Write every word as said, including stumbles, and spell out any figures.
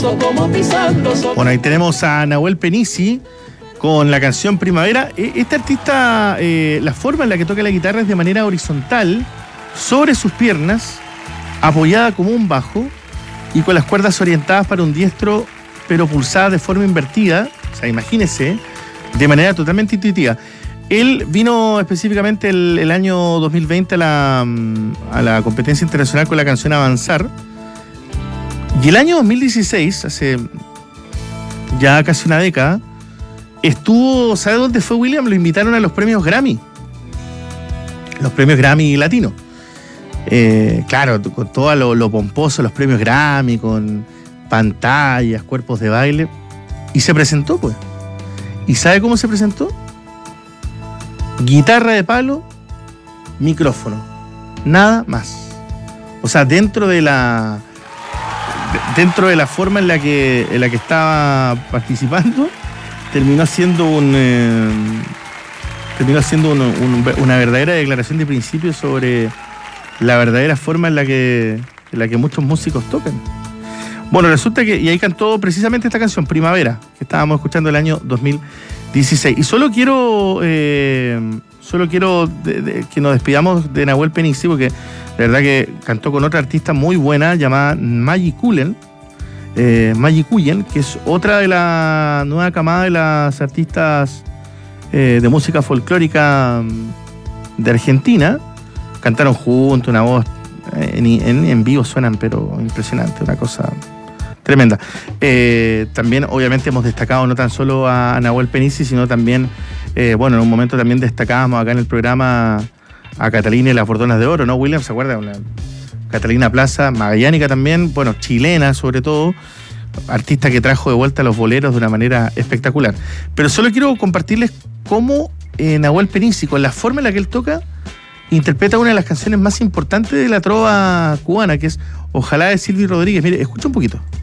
Bueno, ahí tenemos a Nahuel Penici con la canción Primavera. Este artista, eh, la forma en la que toca la guitarra es de manera horizontal, sobre sus piernas, apoyada como un bajo y con las cuerdas orientadas para un diestro, pero pulsadas de forma invertida. O sea, imagínese, de manera totalmente intuitiva. Él vino específicamente el, el año dos mil veinte a la, a la competencia internacional con la canción Avanzar. Y el año dos mil dieciséis, hace ya casi una década, estuvo, ¿sabe dónde fue, William? Lo invitaron a los premios Grammy. Los premios Grammy latinos. Eh, claro, con todo lo, lo pomposo, los premios Grammy, con pantallas, cuerpos de baile. Y se presentó, pues. ¿Y sabe cómo se presentó? Guitarra de palo, micrófono. Nada más. O sea, dentro de la... dentro de la forma en la que, en la que estaba participando, terminó siendo un eh, terminó siendo un, un, una verdadera declaración de principios sobre la verdadera forma en la que en la que muchos músicos tocan. Bueno, resulta que, y ahí cantó precisamente esta canción, Primavera, que estábamos escuchando el año dos mil dieciséis. Y solo quiero eh, solo quiero de, de, que nos despidamos de Nahuel Penici, porque la verdad que cantó con otra artista muy buena llamada Maggie Cullen, eh, Maggie Cullen, que es otra de la nueva camada de las artistas eh, de música folclórica de Argentina. Cantaron juntos, una voz en, en, en vivo suenan, pero impresionante, una cosa tremenda. Eh, también, obviamente, hemos destacado no tan solo a Nahuel Penici, sino también, eh, bueno, en un momento también destacábamos acá en el programa a Catalina y las Bordonas de Oro, ¿no, William? ¿Se acuerda? Una Catalina Plaza, magallánica también, bueno, chilena sobre todo, artista que trajo de vuelta los boleros de una manera espectacular. Pero solo quiero compartirles cómo eh, Nahuel Penici, con la forma en la que él toca, interpreta una de las canciones más importantes de la trova cubana, que es Ojalá, de Silvio Rodríguez. Mire, escucha un poquito.